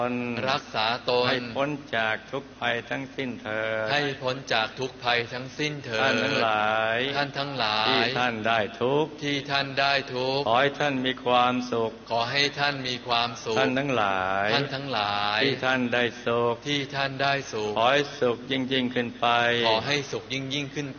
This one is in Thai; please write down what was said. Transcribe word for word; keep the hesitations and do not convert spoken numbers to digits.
รักษาตนให้พ้นจากทุกภัยทั้งสิ้นเถิดให้พ้นจากทุกภัยทั้งสิ้นเถิดท่านทั้งหลายท่านทั้งหลายที่ท่านได้ทุกข์ที่ท่านได้ทุกข์ขอให้ท่านมีความสุขขอให้ท่านมีความสุขท่านทั้งหลายท่านทั้งหลายที่ท่านได้สุขที่ท่านได้สุขขอให้สุขยิ่งยิ่งขึ้นไปขอให้สุขยิ่งยิ่งขึ้น